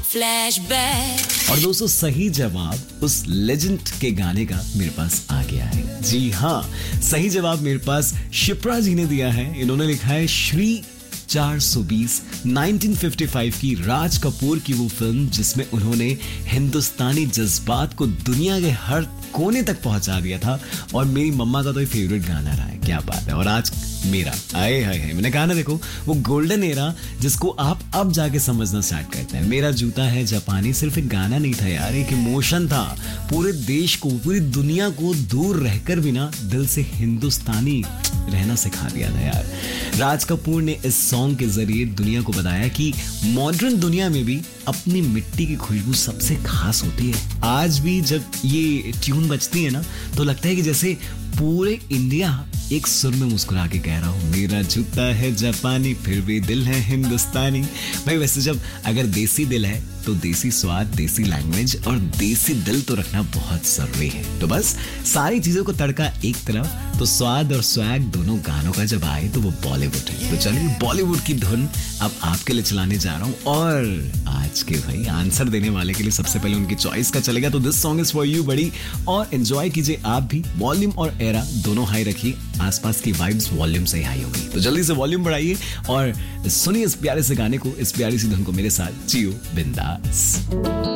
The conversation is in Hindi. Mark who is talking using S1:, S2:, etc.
S1: फ्लैशबैक।
S2: और दोस्तों सही जवाब उस लेजेंड के गाने का मेरे पास आ गया है। जी हाँ, सही जवाब मेरे पास शिप्रा जी ने दिया है। इन्होंने लिखा है श्री 420, 1955 की राज कपूर की वो फिल्म जिसमें उन्होंने हिंदुस्तानी जज्बात को दुनिया के हर कोने तक पहुंचा दिया था। और मेरी मम्मा का तो ये फेवरेट गाना रहा है। क्या बात है। और आज मेरा आए हाय हाय, मैंने कहा ना, देखो वो गोल्डन एरा जिसको आप अब जाके समझना स्टार्ट करते हैं। मेरा जूता है जापानी सिर्फ एक गाना नहीं था यार, एक इमोशन था। पूरे देश को, पूरी दुनिया को दूर रहकर भी ना दिल से हिंदुस्तानी रहना सिखा दिया था यार। राज कपूर ने इस सॉन्ग के जरिए दुनिया को बताया कि मॉडर्न दुनिया में भी अपनी मिट्टी की खुशबू सबसे खास होती है। आज भी जब ये ट्यून बजती है ना तो लगता है कि जैसे पूरे इंडिया एक सुर में मुस्कुरा के कह रहा हूँ, मेरा जूता है जापानी फिर भी दिल है हिंदुस्तानी। भाई वैसे जब अगर देसी दिल है तो देसी स्वाद, देसी लैंग्वेज और देसी दिल तो रखना बहुत जरूरी है। तो बस सारी चीजों को तड़का एक तरफ, तो स्वाद और स्वैग दोनों गानों का जब आए तो वो बॉलीवुड है। तो चलिए बॉलीवुड की धुन अब आपके लिए चलाने जा रहा हूँ। और आज के भाई आंसर देने वाले के लिए सबसे पहले उनकी चॉइस का चलेगा, तो this song is for you बड़ी। और एंजॉय कीजिए आप भी, वॉल्यूम और एरा दोनों हाई रखिए, आसपास की वाइब्स वॉल्यूम से हाई होगी। तो जल्दी से वॉल्यूम बढ़ाइए और सुनिए इस प्यारे से गाने को, इस प्यारी सी धुन को मेरे साथ। जियो बिंदास।